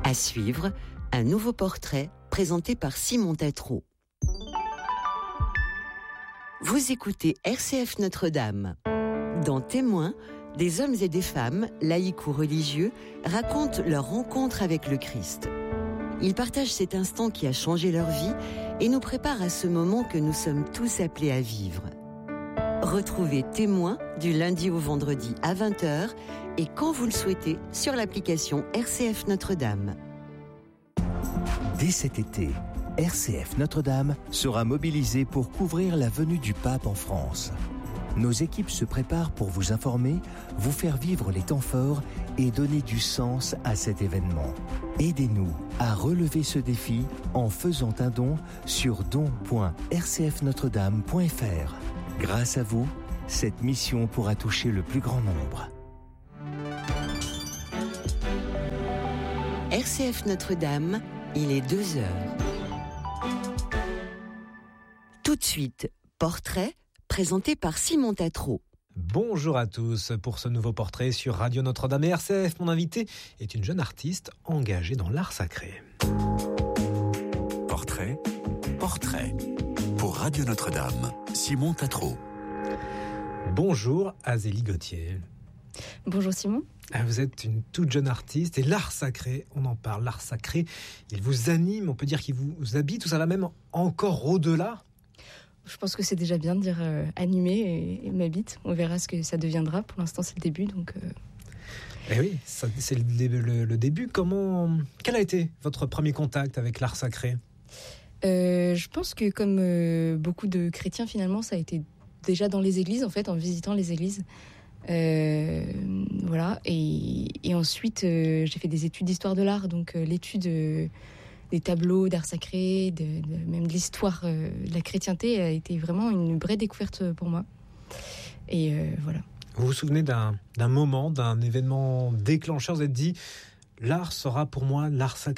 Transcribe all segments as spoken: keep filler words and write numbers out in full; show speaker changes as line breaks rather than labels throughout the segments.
À suivre, un nouveau portrait présenté par Simon Tatro. Vous écoutez R C F Notre-Dame. Dans Témoins, des hommes et des femmes, laïcs ou religieux, racontent leur rencontre avec le Christ. Ils partagent cet instant qui a changé leur vie et nous préparent à ce moment que nous sommes tous appelés à vivre. Retrouvez Témoins du lundi au vendredi à vingt heures et quand vous le souhaitez sur l'application R C F Notre-Dame.
Dès cet été, R C F Notre-Dame sera mobilisée pour couvrir la venue du pape en France. Nos équipes se préparent pour vous informer, vous faire vivre les temps forts et donner du sens à cet événement. Aidez-nous à relever ce défi en faisant un don sur don point r c f notre dame point f r. Grâce à vous, cette mission pourra toucher le plus grand nombre.
R C F Notre-Dame, il est deux heures. Tout de suite, portrait présenté par Simon Tatro.
Bonjour à tous pour ce nouveau portrait sur Radio Notre-Dame et R C F. Mon invité est une jeune artiste engagée dans l'art sacré.
Portrait, portrait. Pour Radio Notre-Dame, Simon Tatro.
Bonjour Azélie Gauthier.
Bonjour Simon.
Vous êtes une toute jeune artiste et l'art sacré, on en parle, l'art sacré, il vous anime, on peut dire qu'il vous habite ou ça va même encore au-delà ?
Je pense que c'est déjà bien de dire euh, animé et, et m'habite. On verra ce que ça deviendra. Pour l'instant, c'est le début, donc. Euh...
Eh oui, ça, c'est le, le, le début. Comment, quel a été votre premier contact avec l'art sacré ?
euh, Je pense que comme euh, beaucoup de chrétiens, finalement, ça a été déjà dans les églises, en fait, en visitant les églises. Euh, voilà. Et, et ensuite, euh, j'ai fait des études d'histoire de l'art, donc euh, l'étude. Euh, des tableaux d'art sacré, de, de, même de l'histoire euh, de la chrétienté a été vraiment une vraie découverte pour moi. Et euh, voilà.
Vous vous souvenez d'un, d'un moment, d'un événement déclencheur, vous vous êtes dit, l'art sera pour moi l'art sacré ?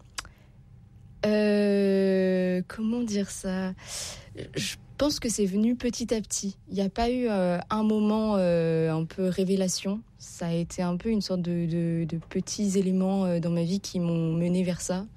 euh, Comment dire ça ? Je pense que c'est venu petit à petit. Il n'y a pas eu euh, un moment euh, un peu révélation. Ça a été un peu une sorte de, de, de petits éléments euh, dans ma vie qui m'ont mené vers ça.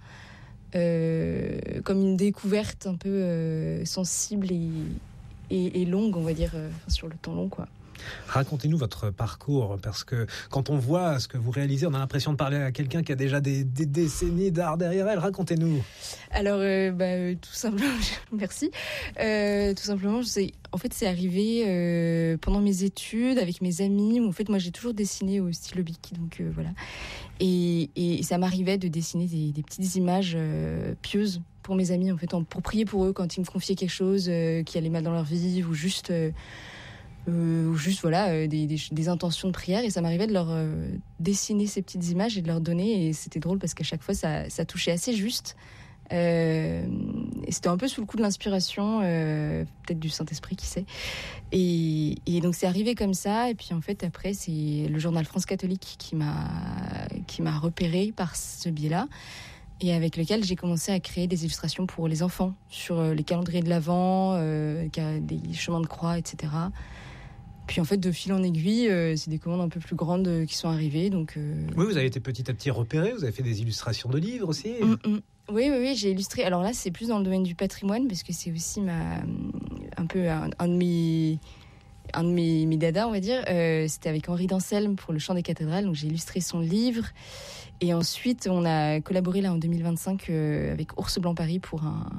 Euh, comme une découverte un peu euh, sensible et, et, et longue, on va dire, euh, sur le temps long, quoi.
Racontez-nous votre parcours, parce que quand on voit ce que vous réalisez, on a l'impression de parler à quelqu'un qui a déjà des, des décennies d'art derrière elle. Racontez-nous.
Alors, euh, bah, euh, tout simplement, merci. Euh, tout simplement, c'est, en fait, c'est arrivé euh, pendant mes études avec mes amis. Où, en fait, moi, j'ai toujours dessiné au stylo Bic, donc euh, voilà. Et, et ça m'arrivait de dessiner des, des petites images euh, pieuses pour mes amis, en fait, pour prier pour eux quand ils me confiaient quelque chose euh, qui allait mal dans leur vie ou juste. Euh, Euh, ou juste voilà euh, des, des, des intentions de prière, et ça m'arrivait de leur euh, dessiner ces petites images et de leur donner, et c'était drôle parce qu'à chaque fois ça, ça touchait assez juste euh, et c'était un peu sous le coup de l'inspiration, euh, peut-être du Saint-Esprit, qui sait, et, et donc c'est arrivé comme ça. Et puis en fait après c'est le journal France Catholique qui m'a, qui m'a repéré par ce biais-là, et avec lequel j'ai commencé à créer des illustrations pour les enfants sur les calendriers de l'Avent, euh, des chemins de croix, et cetera. Puis en fait, de fil en aiguille, euh, c'est des commandes un peu plus grandes euh, qui sont arrivées. Donc, euh...
Oui, vous avez été petit à petit repéré, vous avez fait des illustrations de livres aussi.
Mmh, mmh. Oui, oui, oui, j'ai illustré. Alors là, c'est plus dans le domaine du patrimoine, parce que c'est aussi ma, un peu un, un de mes... Un de mes, mes dadas, on va dire, euh, c'était avec Henri d'Anselme pour le Chant des cathédrales. Donc j'ai illustré son livre. Et ensuite, on a collaboré là en deux mille vingt-cinq euh, avec Ours Blanc Paris pour un,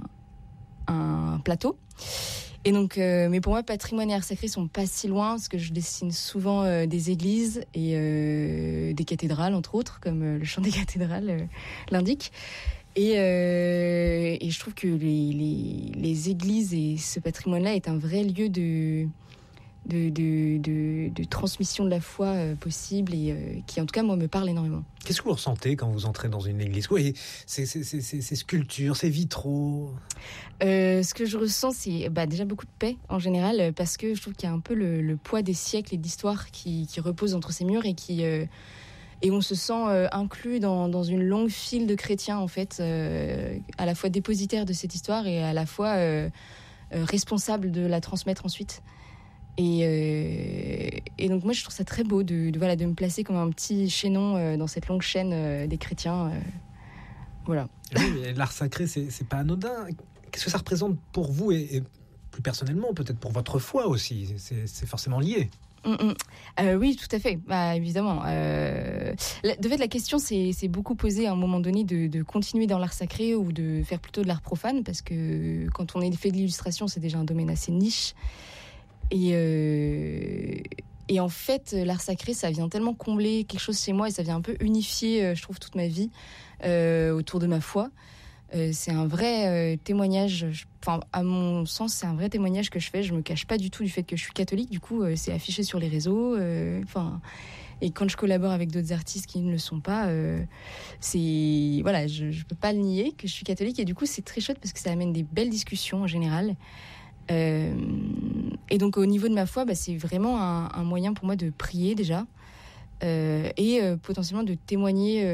un plateau. Et donc, euh, mais pour moi, patrimoine et art sacré sont pas si loin, parce que je dessine souvent euh, des églises et euh, des cathédrales, entre autres, comme euh, le Chant des cathédrales euh, l'indique. Et, euh, et je trouve que les, les, les églises et ce patrimoine-là est un vrai lieu de... De, de, de, de transmission de la foi euh, possible, et euh, qui en tout cas moi me parle énormément.
Qu'est-ce que vous ressentez quand vous entrez dans une église ? Oui, ces, ces, ces, ces sculptures, ces vitraux.
Euh, ce que je ressens, c'est bah, déjà beaucoup de paix en général, parce que je trouve qu'il y a un peu le, le poids des siècles et d'histoire qui, qui repose entre ces murs, et qui euh, et on se sent euh, inclus dans, dans une longue file de chrétiens, en fait, euh, à la fois dépositaires de cette histoire et à la fois euh, euh, responsables de la transmettre ensuite. Et, euh, et donc moi je trouve ça très beau de, de, voilà, de me placer comme un petit chaînon euh, dans cette longue chaîne euh, des chrétiens. Euh, voilà.
Oui, mais l'art sacré, c'est, c'est pas anodin. Qu'est-ce que ça représente pour vous et, et plus personnellement, peut-être pour votre foi aussi? C'est, c'est forcément lié.
Mmh, mmh. Euh, oui, tout à fait, bah, évidemment. Euh, de fait, la question s'est, s'est beaucoup posée à un moment donné de, de continuer dans l'art sacré ou de faire plutôt de l'art profane, parce que quand on est fait de l'illustration, c'est déjà un domaine assez niche. Et, euh, et en fait, l'art sacré, ça vient tellement combler quelque chose chez moi et ça vient un peu unifier, je trouve, toute ma vie euh, autour de ma foi. Euh, c'est un vrai euh, témoignage, enfin, à mon sens, c'est un vrai témoignage que je fais. Je me cache pas du tout du fait que je suis catholique. Du coup, euh, c'est affiché sur les réseaux. Euh, enfin, et quand je collabore avec d'autres artistes qui ne le sont pas, euh, c'est voilà, je, je peux pas le nier que je suis catholique. Et du coup, c'est très chouette parce que ça amène des belles discussions en général. Euh, et donc au niveau de ma foi, bah, c'est vraiment un, un moyen pour moi de prier déjà euh, et euh, potentiellement de témoigner. Euh,